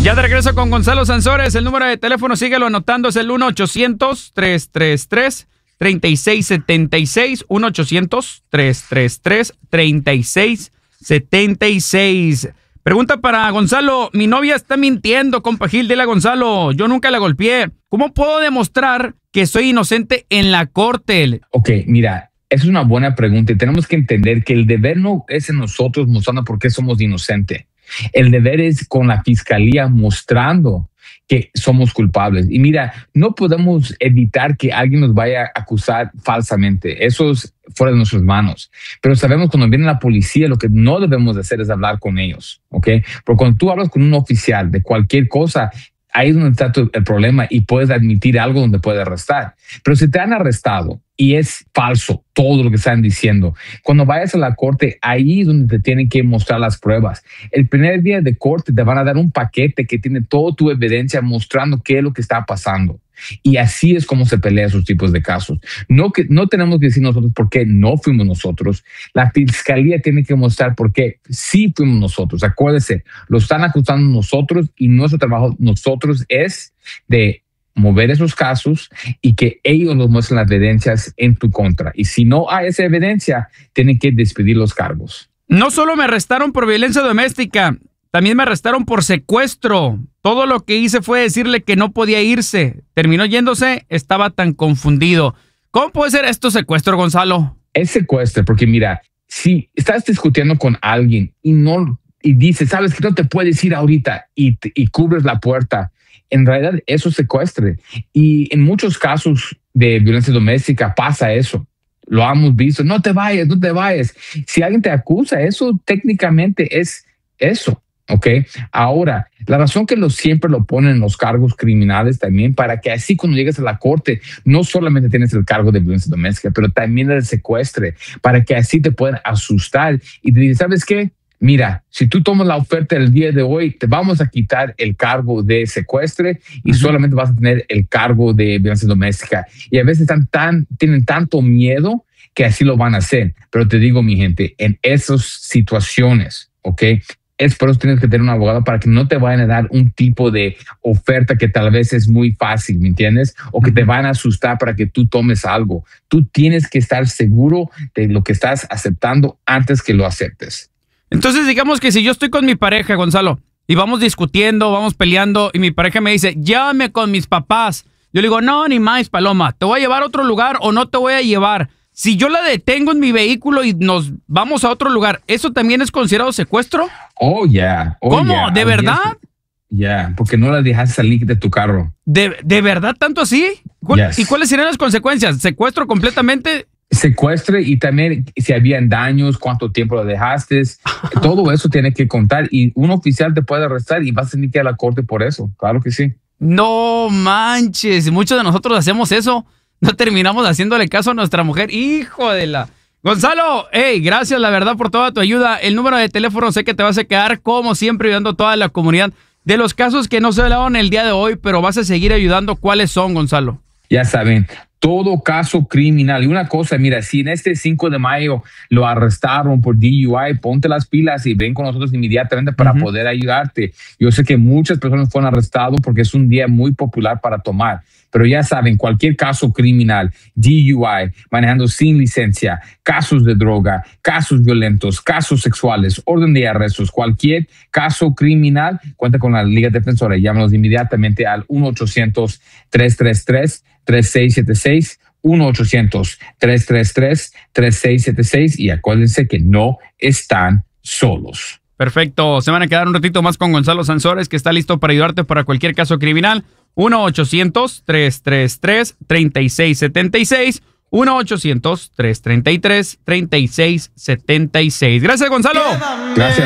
Ya de regreso con Gonzalo Sansores. El número de teléfono, síguelo anotando, es el 1-800-333-3676. 1-800-333-3676. Pregunta para Gonzalo. Mi novia está mintiendo, compa Gil. Dile a Gonzalo, yo nunca la golpeé. ¿Cómo puedo demostrar que soy inocente en la corte? Ok, mira, esa es una buena pregunta y tenemos que entender que el deber no es en nosotros mostrando por qué somos inocentes. El deber es con la fiscalía mostrando que somos culpables. Y mira, no podemos evitar que alguien nos vaya a acusar falsamente. Eso es fuera de nuestras manos. Pero sabemos cuando viene la policía, lo que no debemos de hacer es hablar con ellos, ¿ok? Porque cuando tú hablas con un oficial de cualquier cosa, ahí es donde está el problema y puedes admitir algo donde puedes arrestar. Pero si te han arrestado y es falso todo lo que están diciendo, cuando vayas a la corte, ahí es donde te tienen que mostrar las pruebas. El primer día de corte te van a dar un paquete que tiene toda tu evidencia mostrando qué es lo que está pasando. Y así es como se pelea esos tipos de casos. No tenemos que decir nosotros por qué no fuimos nosotros. La fiscalía tiene que mostrar por qué sí fuimos nosotros. Acuérdense, lo están acusando nosotros y nuestro trabajo nosotros es de mover esos casos y que ellos nos muestren las evidencias en tu contra. Y si no hay esa evidencia, tienen que despedir los cargos. No solo me arrestaron por violencia doméstica, también me arrestaron por secuestro. Todo lo que hice fue decirle que no podía irse. Terminó yéndose, estaba tan confundido. ¿Cómo puede ser esto secuestro, Gonzalo? Es secuestro, porque mira, si estás discutiendo con alguien y dices, sabes que no te puedes ir ahorita y cubres la puerta, en realidad eso es secuestro. Y en muchos casos de violencia doméstica pasa eso. Lo hemos visto. No te vayas, no te vayas. Si alguien te acusa, eso técnicamente es eso. Ok, ahora, la razón que siempre lo ponen en los cargos criminales también, para que así cuando llegues a la corte, no solamente tienes el cargo de violencia doméstica, pero también el secuestro, para que así te puedan asustar y te dicen, ¿sabes qué? Mira, si tú tomas la oferta del día de hoy, te vamos a quitar el cargo de secuestro y solamente vas a tener el cargo de violencia doméstica. Y a veces tienen tanto miedo que así lo van a hacer. Pero te digo, mi gente, en esas situaciones, ¿ok? Es por eso tienes que tener un abogado para que no te vayan a dar un tipo de oferta que tal vez es muy fácil, ¿me entiendes? O que te van a asustar para que tú tomes algo. Tú tienes que estar seguro de lo que estás aceptando antes que lo aceptes. Entonces, digamos que si yo estoy con mi pareja, Gonzalo, y vamos discutiendo, vamos peleando, y mi pareja me dice, llévame con mis papás. Yo le digo, no, ni más, Paloma, ¿te voy a llevar a otro lugar o no te voy a llevar? Si yo la detengo en mi vehículo y nos vamos a otro lugar, ¿eso también es considerado secuestro? Oh, yeah. ¿Cómo? Yeah. ¿De verdad? Ya, porque no la dejas salir de tu carro. ¿De verdad tanto así? Yes. ¿Y cuáles serían las consecuencias? ¿Secuestro completamente? Secuestre y también si habían daños, cuánto tiempo lo dejaste, todo eso tiene que contar y un oficial te puede arrestar y vas a tener que ir a la corte por eso. Claro que sí. No manches, muchos de nosotros hacemos eso. No terminamos haciéndole caso a nuestra mujer. Hijo de la... Gonzalo, hey, gracias la verdad por toda tu ayuda. El número de teléfono sé que te vas a quedar como siempre ayudando a toda la comunidad. De los casos que no se hablaron el día de hoy, pero vas a seguir ayudando, ¿cuáles son, Gonzalo? Ya saben, todo caso criminal. Y una cosa, mira, si en este 5 de mayo lo arrestaron por DUI, ponte las pilas y ven con nosotros inmediatamente para poder ayudarte. Yo sé que muchas personas fueron arrestadas porque es un día muy popular para tomar. Pero ya saben, cualquier caso criminal, DUI, manejando sin licencia, casos de droga, casos violentos, casos sexuales, orden de arrestos, cualquier caso criminal, cuenta con la Liga Defensora. Llámanos inmediatamente al 1-800-333-3676, 1-800-333-3676 y acuérdense que no están solos. Perfecto. Se van a quedar un ratito más con Gonzalo Sansores, que está listo para ayudarte para cualquier caso criminal. 1-800-333-3676. 1-800-333-3676. Gracias, Gonzalo. Gracias.